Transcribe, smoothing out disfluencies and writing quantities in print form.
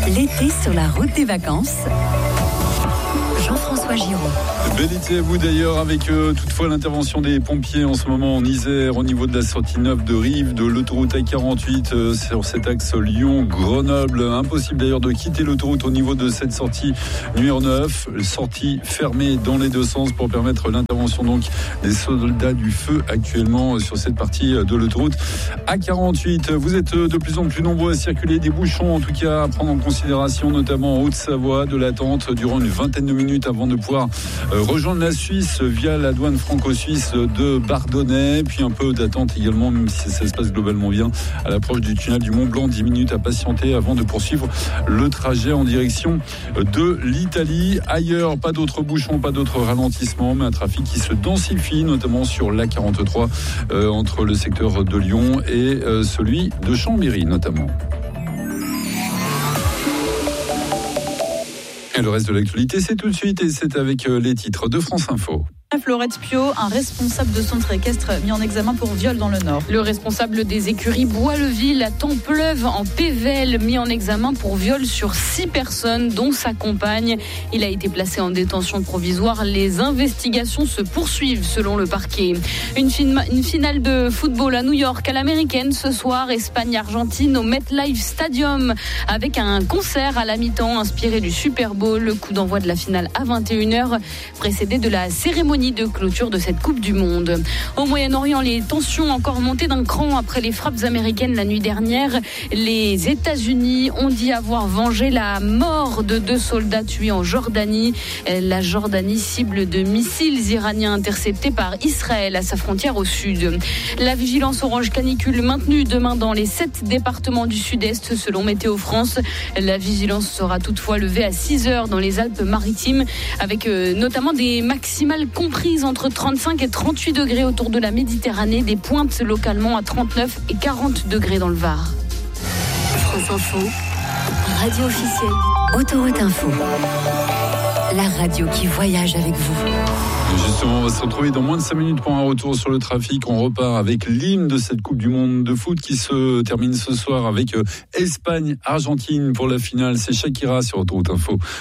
L'été sur la route des vacances. Jean-François Giraud. Bel été à vous d'ailleurs, avec toutefois l'intervention des pompiers en ce moment en Isère au niveau de la sortie 9 de Rive, de l'autoroute A48 sur cet axe Lyon-Grenoble. Impossible d'ailleurs de quitter l'autoroute au niveau de cette sortie numéro 9, sortie fermée dans les deux sens pour permettre l'intervention donc des soldats du feu actuellement sur cette partie de l'autoroute A48. Vous êtes de plus en plus nombreux à circuler, des bouchons en tout cas à prendre en considération, notamment en Haute-Savoie, de l'attente durant une vingtaine de minutes avant de pouvoir rejoindre la Suisse via la douane franco-suisse de Bardonnay, puis un peu d'attente également, même si ça se passe globalement bien, à l'approche du tunnel du Mont-Blanc. 10 minutes à patienter avant de poursuivre le trajet en direction de l'Italie. Ailleurs, pas d'autres bouchons, pas d'autres ralentissements, mais un trafic qui se densifie, notamment sur l'A43 entre le secteur de Lyon et celui de Chambéry notamment. Et le reste de l'actualité, c'est tout de suite et c'est avec les titres de France Info. Laurette Piot, un responsable de centre équestre mis en examen pour viol dans le Nord. Le responsable des écuries Bois-le-Ville à Templeuve en Pével, mis en examen pour viol sur 6 personnes, dont sa compagne. Il a été placé en détention provisoire. Les investigations se poursuivent selon le parquet. Une finale de football à New York à l'américaine ce soir, Espagne-Argentine au MetLife Stadium, avec un concert à la mi-temps inspiré du Super Bowl. Le coup d'envoi de la finale à 21h, précédé de la cérémonie de clôture de cette Coupe du Monde. Au Moyen-Orient, les tensions encore montées d'un cran après les frappes américaines la nuit dernière. Les États-Unis ont dit avoir vengé la mort de 2 soldats tués en Jordanie. La Jordanie cible de missiles iraniens interceptés par Israël à sa frontière au sud. La vigilance orange canicule maintenue demain dans les 7 départements du sud-est selon Météo France. La vigilance sera toutefois levée à 6h dans les Alpes-Maritimes avec notamment des maximales comprises entre 35 et 38 degrés autour de la Méditerranée, des pointes localement à 39 et 40 degrés dans le Var. France Info, radio officielle, Autoroute Info, la radio qui voyage avec vous. Justement, on va se retrouver dans moins de 5 minutes pour un retour sur le trafic. On repart avec l'hymne de cette Coupe du Monde de foot qui se termine ce soir avec Espagne-Argentine pour la finale. C'est Shakira sur Autoroute Info